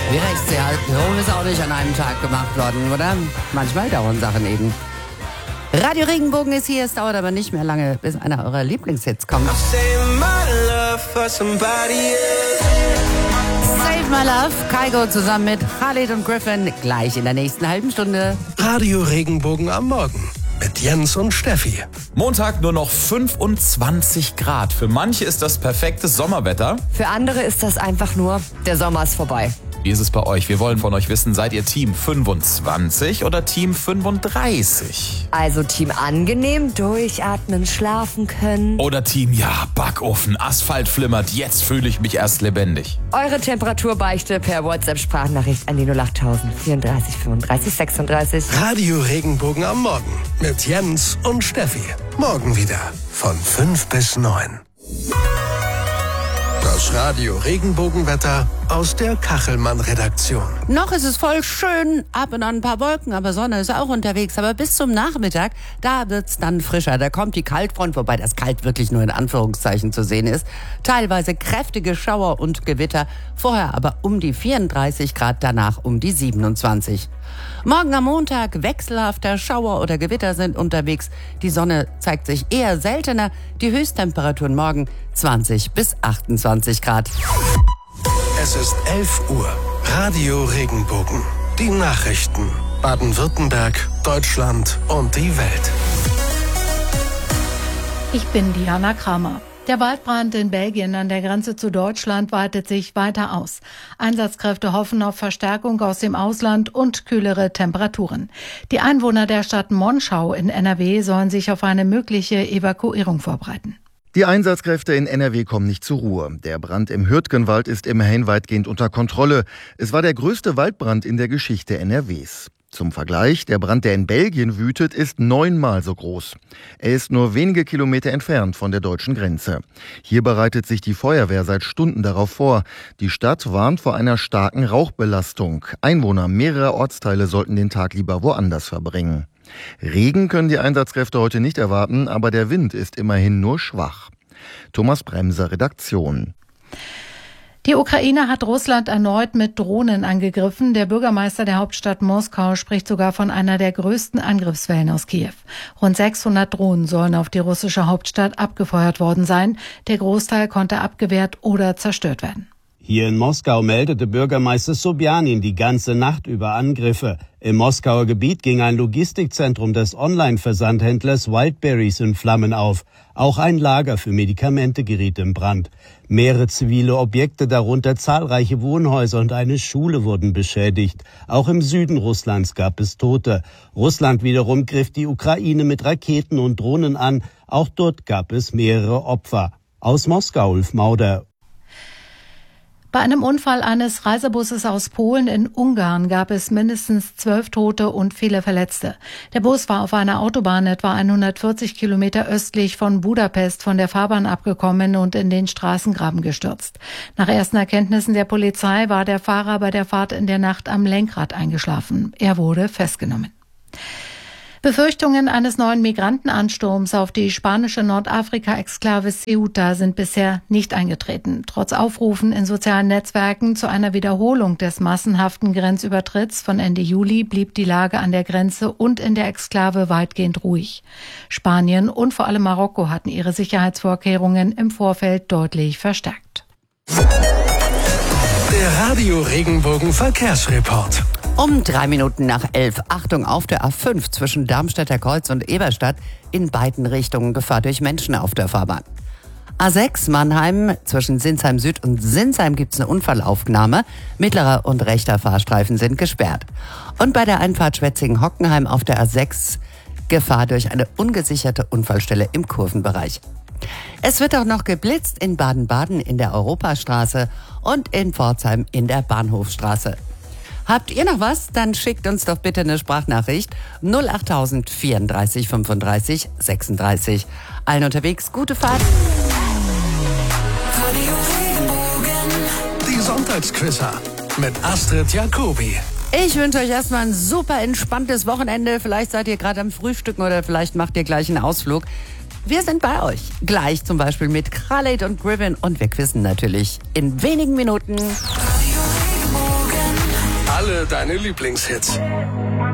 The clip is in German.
Wie rechts, ja, so ist auch nicht an einem Tag gemacht worden, oder? Manchmal dauern Sachen eben. Radio Regenbogen ist hier, es dauert aber nicht mehr lange, bis einer eurer Lieblingshits kommt. Save My Love, Kygo zusammen mit Khalid und Griffin, gleich in der nächsten halben Stunde. Radio Regenbogen am Morgen mit Jens und Steffi. Montag nur noch 25 Grad. Für manche ist das perfektes Sommerwetter. Für andere ist das einfach nur, der Sommer ist vorbei. Wie ist es bei euch? Wir wollen von euch wissen, seid ihr Team 25 oder Team 35? Also Team angenehm, durchatmen, schlafen können. Oder Team, ja, Backofen, Asphalt flimmert, jetzt fühle ich mich erst lebendig. Eure Temperaturbeichte per WhatsApp-Sprachnachricht an die 08000 34 35 36. Radio Regenbogen am Morgen mit Jens und Steffi. Morgen wieder von 5 bis 9. Das Radio Regenbogenwetter aus der Kachelmann-Redaktion. Noch ist es voll schön, ab und an ein paar Wolken, aber Sonne ist auch unterwegs. Aber bis zum Nachmittag, da wird's dann frischer. Da kommt die Kaltfront, wobei das Kalt wirklich nur in Anführungszeichen zu sehen ist. Teilweise kräftige Schauer und Gewitter, vorher aber um die 34 Grad, danach um die 27. Morgen am Montag wechselhafter Schauer oder Gewitter sind unterwegs. Die Sonne zeigt sich eher seltener. Die Höchsttemperaturen morgen 20 bis 28 Grad. Es ist 11 Uhr. Radio Regenbogen. Die Nachrichten. Baden-Württemberg, Deutschland und die Welt. Ich bin Diana Kramer. Der Waldbrand in Belgien an der Grenze zu Deutschland weitet sich weiter aus. Einsatzkräfte hoffen auf Verstärkung aus dem Ausland und kühlere Temperaturen. Die Einwohner der Stadt Monschau in NRW sollen sich auf eine mögliche Evakuierung vorbereiten. Die Einsatzkräfte in NRW kommen nicht zur Ruhe. Der Brand im Hürtgenwald ist immerhin weitgehend unter Kontrolle. Es war der größte Waldbrand in der Geschichte NRWs. Zum Vergleich, der Brand, der in Belgien wütet, ist 9-mal so groß. Er ist nur wenige Kilometer entfernt von der deutschen Grenze. Hier bereitet sich die Feuerwehr seit Stunden darauf vor. Die Stadt warnt vor einer starken Rauchbelastung. Einwohner mehrerer Ortsteile sollten den Tag lieber woanders verbringen. Regen können die Einsatzkräfte heute nicht erwarten, aber der Wind ist immerhin nur schwach. Thomas Bremser, Redaktion. Die Ukraine hat Russland erneut mit Drohnen angegriffen. Der Bürgermeister der Hauptstadt Moskau spricht sogar von einer der größten Angriffswellen aus Kiew. Rund 600 Drohnen sollen auf die russische Hauptstadt abgefeuert worden sein. Der Großteil konnte abgewehrt oder zerstört werden. Hier in Moskau meldete Bürgermeister Sobjanin die ganze Nacht über Angriffe. Im Moskauer Gebiet ging ein Logistikzentrum des Online-Versandhändlers Wildberries in Flammen auf. Auch ein Lager für Medikamente geriet in Brand. Mehrere zivile Objekte, darunter zahlreiche Wohnhäuser und eine Schule, wurden beschädigt. Auch im Süden Russlands gab es Tote. Russland wiederum griff die Ukraine mit Raketen und Drohnen an. Auch dort gab es mehrere Opfer. Aus Moskau, Ulf Mauder. Bei einem Unfall eines Reisebusses aus Polen in Ungarn gab es mindestens 12 Tote und viele Verletzte. Der Bus war auf einer Autobahn etwa 140 Kilometer östlich von Budapest von der Fahrbahn abgekommen und in den Straßengraben gestürzt. Nach ersten Erkenntnissen der Polizei war der Fahrer bei der Fahrt in der Nacht am Lenkrad eingeschlafen. Er wurde festgenommen. Befürchtungen eines neuen Migrantenansturms auf die spanische Nordafrika-Exklave Ceuta sind bisher nicht eingetreten. Trotz Aufrufen in sozialen Netzwerken zu einer Wiederholung des massenhaften Grenzübertritts von Ende Juli blieb die Lage an der Grenze und in der Exklave weitgehend ruhig. Spanien und vor allem Marokko hatten ihre Sicherheitsvorkehrungen im Vorfeld deutlich verstärkt. Der Radio Regenbogen Verkehrsreport. Um 3 Minuten nach 11. Achtung, auf der A5 zwischen Darmstädter Kreuz und Eberstadt in beiden Richtungen Gefahr durch Menschen auf der Fahrbahn. A6 Mannheim zwischen Sinsheim Süd und Sinsheim gibt es eine Unfallaufnahme. Mittlerer und rechter Fahrstreifen sind gesperrt. Und bei der Einfahrt Schwetzingen-Hockenheim auf der A6 Gefahr durch eine ungesicherte Unfallstelle im Kurvenbereich. Es wird auch noch geblitzt in Baden-Baden in der Europastraße und in Pforzheim in der Bahnhofstraße. Habt ihr noch was? Dann schickt uns doch bitte eine Sprachnachricht 08000 34 35 36. Allen unterwegs, gute Fahrt. Die Sonntagsquizzer mit Astrid Jacobi. Ich wünsche euch erstmal ein super entspanntes Wochenende. Vielleicht seid ihr gerade am Frühstücken oder vielleicht macht ihr gleich einen Ausflug. Wir sind bei euch. Gleich zum Beispiel mit Khalid und Griffin und wir quizzen natürlich in wenigen Minuten. Radio Regenbogen. deine Lieblingshits.